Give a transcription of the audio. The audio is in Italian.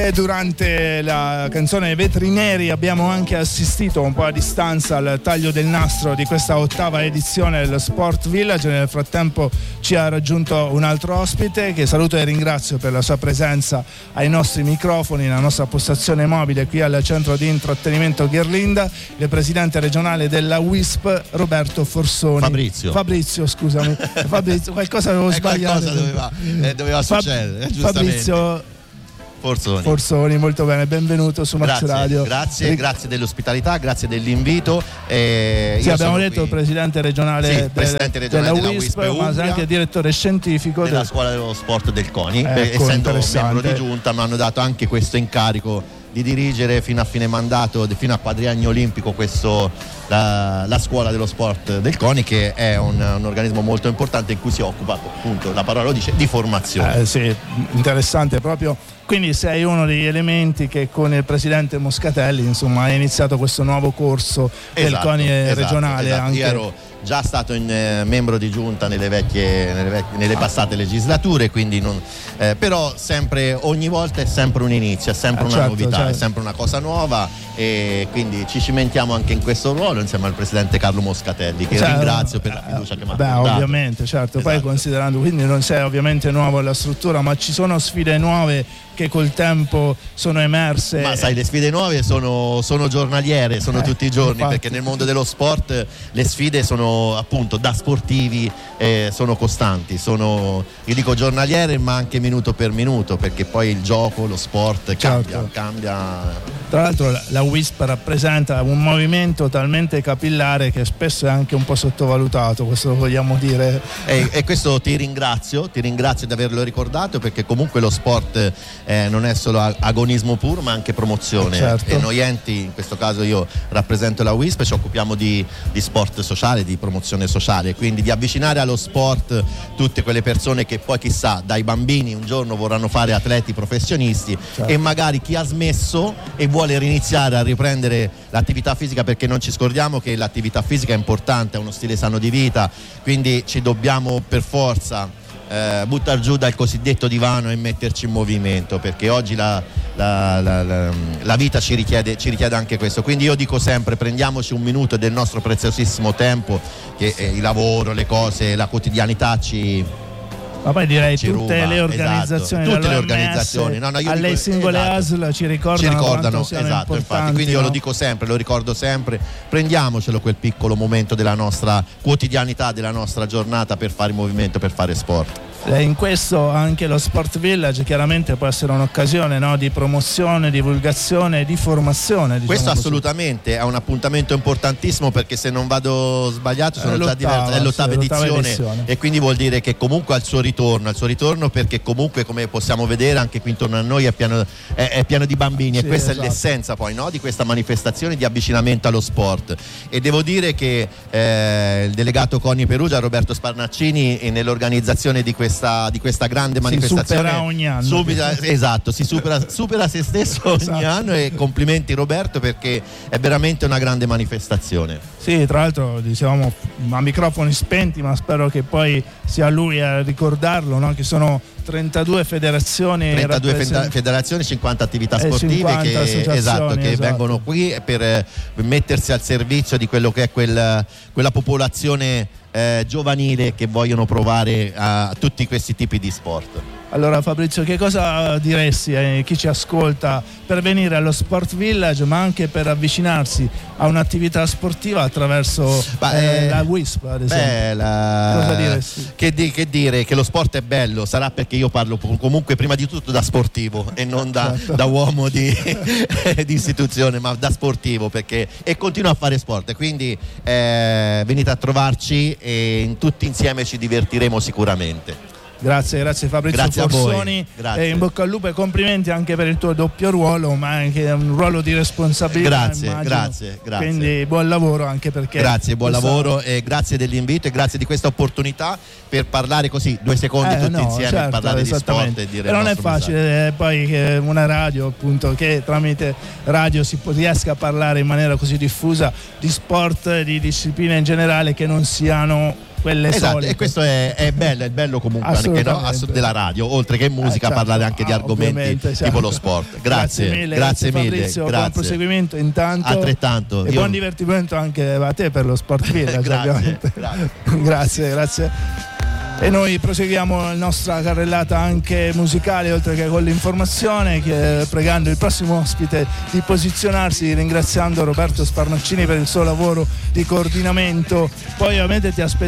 E durante la canzone Vetri Neri abbiamo anche assistito un po' a distanza al taglio del nastro di questa 8ª edizione dello Sport Village. Nel frattempo ci ha raggiunto un altro ospite che saluto e ringrazio per la sua presenza ai nostri microfoni, nella nostra postazione mobile qui al centro di intrattenimento Gherlinda, il presidente regionale della WISP Roberto Forsoni. Fabrizio, scusami. Fabrizio, qualcosa avevo sbagliato. Qualcosa doveva succedere, giustamente. Fabrizio Forsoni, molto bene, benvenuto su Max Radio. Grazie dell'ospitalità, grazie dell'invito. Sì, abbiamo detto il presidente regionale, della WISP, ma anche direttore scientifico della scuola dello sport del CONI, essendo membro di giunta mi hanno dato anche questo incarico di dirigere fino a fine mandato, fino a quadriennio olimpico la scuola dello sport del CONI, che è un organismo molto importante in cui si occupa, appunto, la parola lo dice, di formazione. Sì, interessante proprio. Quindi sei uno degli elementi che con il presidente Moscatelli, insomma, ha iniziato questo nuovo corso del CONI regionale. Anche... Io ero già stato membro di giunta nelle passate legislature, quindi però sempre, ogni volta è sempre un inizio, è sempre una novità, è sempre una cosa nuova, e quindi ci cimentiamo anche in questo ruolo insieme al presidente Carlo Moscatelli, che ringrazio per la fiducia che mi ha dato. Ovviamente, certo. Poi considerando, quindi non sei ovviamente nuovo alla struttura, ma ci sono sfide nuove che col tempo sono emerse. Ma sai, le sfide nuove sono giornaliere, sono tutti i giorni, infatti. Perché nel mondo dello sport le sfide sono, appunto, da sportivi, sono costanti, io dico giornaliere, ma anche minuto per minuto, perché poi il gioco, lo sport cambia. Tra l'altro la WISP rappresenta un movimento talmente capillare che spesso è anche un po' sottovalutato, questo lo vogliamo dire. E questo ti ringrazio di averlo ricordato, perché comunque lo sport non è solo agonismo puro, ma anche promozione. Certo. E noi enti, in questo caso io rappresento la WISP, ci occupiamo di sport sociale, di promozione sociale, quindi di avvicinare allo sport tutte quelle persone che poi, chissà, dai bambini un giorno vorranno fare atleti professionisti, certo. E magari chi ha smesso e vuole riniziare a riprendere l'attività fisica, perché non ci scordiamo che l'attività fisica è importante, è uno stile sano di vita, quindi ci dobbiamo per forza buttare giù dal cosiddetto divano e metterci in movimento, perché oggi la vita ci richiede anche questo. Quindi io dico sempre: prendiamoci un minuto del nostro preziosissimo tempo, che il lavoro, le cose, la quotidianità ma poi direi tutte ruba, le organizzazioni, esatto. Tutte le organizzazioni, alle singole ASL ci ricordano esatto, infatti, quindi io lo dico sempre, lo ricordo sempre: prendiamocelo quel piccolo momento della nostra quotidianità, della nostra giornata, per fare movimento, per fare sport. In questo anche lo Sport Village chiaramente può essere un'occasione, no, di promozione, divulgazione, di formazione, diciamo. Questo così. Assolutamente è un appuntamento importantissimo, perché se non vado sbagliato sono già diverse, è l'ottava edizione, e quindi vuol dire che comunque al suo ritorno, perché comunque, come possiamo vedere, anche qui intorno a noi è pieno di bambini, e questa è l'essenza poi, no, di questa manifestazione di avvicinamento allo sport. E devo dire che il delegato CONI Perugia, Roberto Sparnaccini, nell'organizzazione di questa grande manifestazione si supera ogni anno. Esatto, si supera se stesso ogni anno, e complimenti Roberto, perché è veramente una grande manifestazione. Sì, tra l'altro diciamo a microfoni spenti, ma spero che poi sia lui a ricordarlo, no? Che sono 32 federazioni, 50 attività sportive 50 che vengono qui per mettersi al servizio di quello che è quella popolazione giovanile che vogliono provare a tutti questi tipi di sport. Allora Fabrizio, che cosa diresti a chi ci ascolta per venire allo Sport Village, ma anche per avvicinarsi a un'attività sportiva attraverso la WISP, ad esempio? Cosa diresti? Che dire? Che lo sport è bello, sarà perché io parlo comunque prima di tutto da sportivo e non da uomo di istituzione, ma da sportivo, e continuo a fare sport, quindi venite a trovarci e tutti insieme ci divertiremo sicuramente. Grazie Fabrizio Forsoni, e in bocca al lupo e complimenti anche per il tuo doppio ruolo, ma anche un ruolo di responsabilità. Grazie. Quindi buon lavoro anche perché. Grazie, buon lavoro, e grazie dell'invito e grazie di questa opportunità per parlare così 2 secondi tutti insieme, certo, parlare di sport e dire. E non è facile poi che una radio, appunto, che tramite radio si riesca a parlare in maniera così diffusa di sport, di discipline in generale che non siano quelle esatto, solite. e questo è bello comunque anche, no? Della radio, oltre che musica, certo, parlare anche di argomenti certo. tipo lo sport. Grazie mille. Fabrizio, buon proseguimento intanto. Altrettanto. E buon divertimento anche a te per lo Sport Village. Grazie. E noi proseguiamo la nostra carrellata anche musicale, oltre che con l'informazione, pregando il prossimo ospite di posizionarsi, ringraziando Roberto Sparnaccini per il suo lavoro di coordinamento. Poi ovviamente ti aspettiamo